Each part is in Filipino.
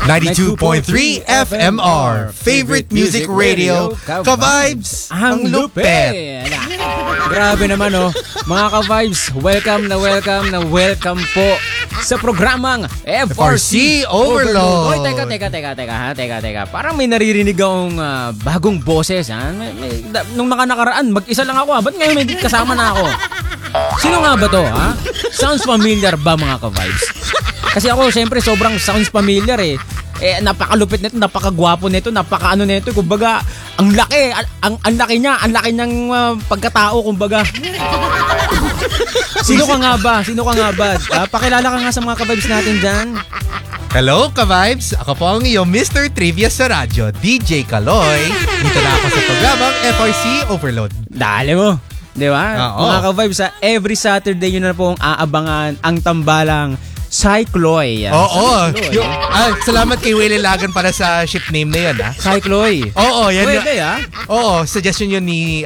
92.3 FMR, favorite music radio, ka-vibes, ang lupet. Grabe naman mga ka-vibes, welcome welcome po sa programang FRC Overload. Oy, teka. Parang may naririnig akong bagong boses. Nung nakaraan, mag-isa lang ako. Ba't ngayon may kasama na ako? Sino nga ba to? Sounds familiar ba mga ka-vibes? Kasi ako, syempre, sobrang sounds familiar eh. Napakalupit nito, napakagwapo nito, napakaano nito. Kumbaga, ang laki niya, ang laki niyang pagkatao, kumbaga. Sino ka nga ba? Pakilala ka nga sa mga ka-vibes natin dyan. Hello, ka-vibes! Ako po ang iyong Mr. Trivia sa radyo, DJ Kaloy. Dito na ako sa programang FRC Overload. Dali mo! Di ba? Mga ka-vibes, every Saturday yun na po ang aabangan ang tambalang Cycloy. Oo. Salamat kay Willie Lagan para sa ship name na yun, Cycloy. Oo, yan. Pwede, Oo, suggestion yun ni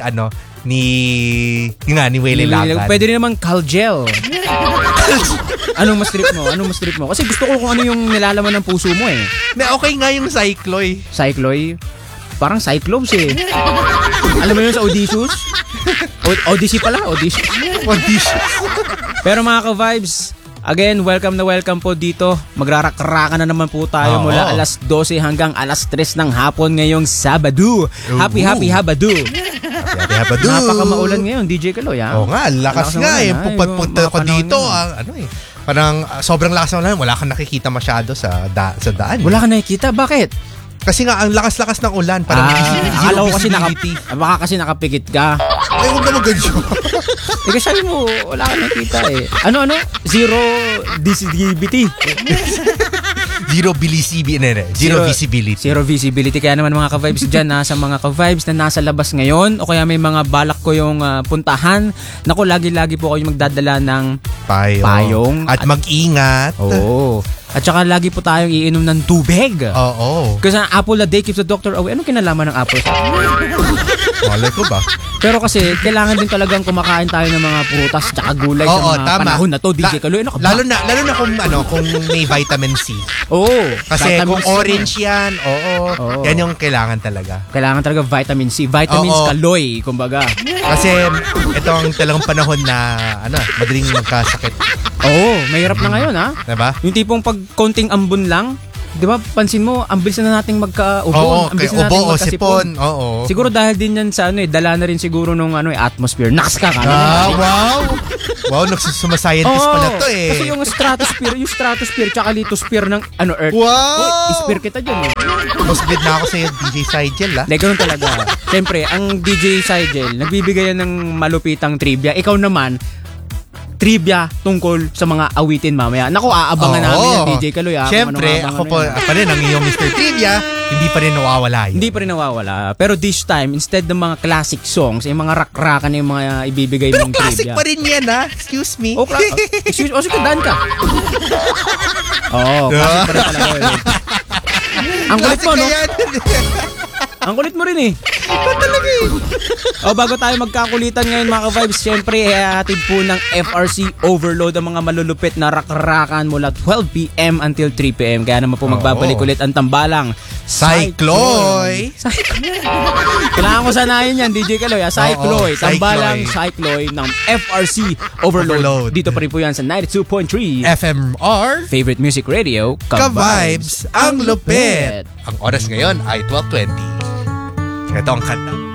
Willie Lagan. Pwede rin naman Calgel. Anong mas trip mo? Kasi gusto ko kung ano yung nilalaman ng puso mo eh. Okay nga yung Cycloy. Cycloy? Parang Cyclops eh. Alam mo yun sa Odysseus? Odyssey pala, Odysseus. Pero mga ka-vibes, again, welcome po dito. Magrarak-rakan na naman po tayo mula alas 12 hanggang alas 3 ng hapon ngayong Sabado. Happy Habado. Happy Habado. Napakamaulan ngayon, DJ Kaloy. Oo nga, lakas nga eh. Pagpunta ko dito, parang sobrang lakas na ulan. Wala kang nakikita masyado sa daan. Wala kang nakikita? Bakit? Kasi nga, ang lakas-lakas ng ulan. Parang akala ko kasi nakapikit ka. Ay, huwag naman ganyan. Kasi sabi mo, wala ka nakita eh. Ano? Zero visibility. Zero visibility. Zero visibility. Kaya naman mga ka-vibes dyan, sa mga ka-vibes na nasa labas ngayon, o kaya may mga balak ko yung puntahan. Naku, lagi-lagi po kayo magdadala ng payong. At mag-ingat. Oo. At saka lagi po tayong iinom ng tubig. Oo. Kasi ang apple a day keeps the doctor away. Anong kinalaman ng apple? Malay ko ba? Pero kasi kailangan din talagang kumakain tayo ng mga prutas at gulay sa mga panahon na to. DJ Kaloy, lalo na kung may vitamin C. Oo. Kasi kung orange yan, yan yung kailangan talaga. Kailangan talaga vitamin C. Vitamins Kaloy, kumbaga. Kasi ito ang talagang panahon na madaling magkasakit. Mahirap na ngayon Diba? Yung tipong pag konting ambon lang, di ba, pansin mo, ang bilis na nating magka-ubo. Ang bilis na nating magka-sipon. Siguro dahil din yan sa dala na rin siguro nung atmosphere. Naks ka. Wow, nagsusumascientist pala to eh. Kasi yung stratosphere tsaka lithosphere ng Earth. Wow! Isphere kita dyan eh. Musbid na ako sa'yo, DJ Sigel Ganun talaga. Siyempre, ang DJ Sigel, nagbibigay yan ng malupitang trivia. Ikaw naman, trivia tungkol sa mga awitin mamaya. Naku, aabangan namin yan, DJ Kaloy. Siyempre, ako pa rin ang iyong Mr. Trivia, hindi pa rin nawawala yun. Hindi pa rin nawawala. Pero this time, instead ng mga classic songs, yung mga rak-rakan yung mga ibibigay mong trivia. Pero classic pa rin yan, Excuse me. Sige, daan ka. Classic pa rin talaga yun. Ang kulit mo, no? Ang kulit mo rin eh. Talaga eh. Bago tayo magkakulitan ngayon mga ka-vibes, syempre hatid po ng FRC Overload ang mga malulupit na rak-rakan mula 12 p.m. until 3 p.m. Kaya naman po magbabalik ulit ang tambalang Cycloy. Kailangan ko sanayin yan, DJ Kaloy. Cycloy. Tambalang Cycloy ng FRC Overload. Dito pa rin po yan sa 92.3 FMR, favorite music radio, ka-vibes ang lupit. Ang oras ngayon ay 12:20. Ito ang kanta.